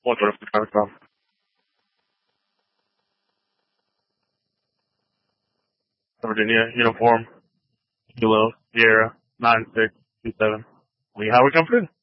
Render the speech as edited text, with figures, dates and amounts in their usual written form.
125 Virginia, uniform, Kilo, Sierra, 9627. Lee Howard coming in.